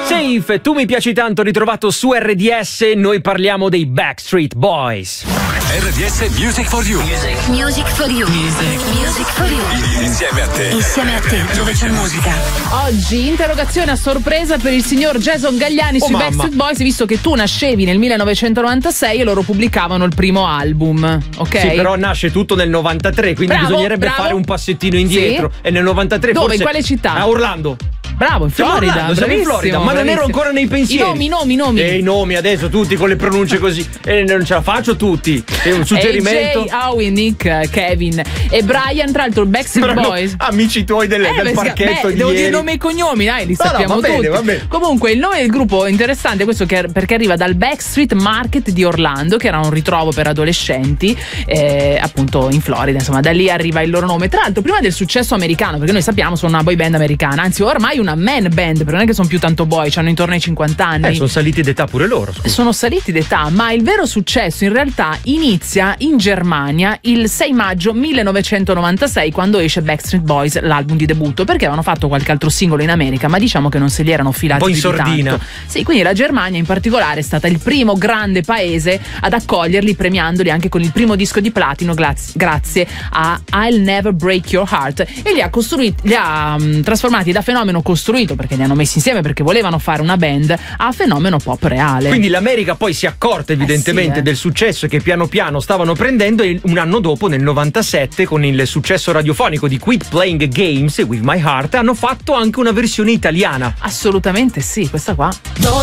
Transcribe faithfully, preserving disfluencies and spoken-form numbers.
Safe, tu mi piaci tanto, ritrovato su R D S, noi parliamo dei Backstreet Boys. R D S Music for You. Music, music for you. Music, music for you. Insieme a te. Insieme a te, dove c'è musica. Oggi interrogazione a sorpresa per il signor Jason Gagliani Oh, sui mamma. Backstreet Boys, visto che tu nascevi nel millenovecentonovantasei e loro pubblicavano il primo album, ok? Sì, però nasce tutto nel novantatré, quindi Bravo, bisognerebbe bravo. fare un passettino indietro. Sì. E nel novantatré Dove? forse In quale città? A Orlando. Bravo, in Siamo a Florida. Orlando, siamo in bravissimo, Florida, ma non ero bravissimo. ancora nei pensieri. I nomi, i nomi, i nomi. E i nomi adesso tutti con le pronunce così. E non ce la faccio tutti. E un suggerimento. A J, Howie, Nick, Kevin e Brian, tra l'altro il Backstreet Erano Boys. amici tuoi del, Eh, del beh, parchetto beh, di devo ieri. dire nome e cognomi, dai, li No, no, sappiamo va bene, tutti. va bene. Comunque il nome del gruppo è interessante, questo che, perché arriva dal Backstreet Market di Orlando, che era un ritrovo per adolescenti, eh, appunto in Florida, insomma, da lì arriva il loro nome. Tra l'altro prima del successo americano, perché noi sappiamo sono una boy band americana, anzi ormai una man band, perché non è che sono più tanto boy, hanno intorno ai cinquanta anni. Eh, sono saliti d'età pure loro. Scusa. Sono saliti d'età, ma il vero successo in realtà inizia in Germania il sei maggio millenovecentonovantasei, quando esce Backstreet Boys, l'album di debutto, perché avevano fatto qualche altro singolo in America, ma diciamo che non se li erano filati Un po' in più di sordina. tanto. Sì, quindi la Germania in particolare è stata il primo grande paese ad accoglierli, premiandoli anche con il primo disco di platino glaz- grazie a I'll Never Break Your Heart, e li ha costruiti, li ha um, trasformati da fenomeno costruito, perché li hanno messi insieme perché volevano fare una band, a fenomeno pop reale. Quindi l'America poi si è accorta evidentemente Eh sì, eh. del successo che piano piano stavano prendendo, e un anno dopo, nel novantasette, con il successo radiofonico di Quit Playing Games With My Heart, hanno fatto anche una versione italiana. Assolutamente sì, questa qua.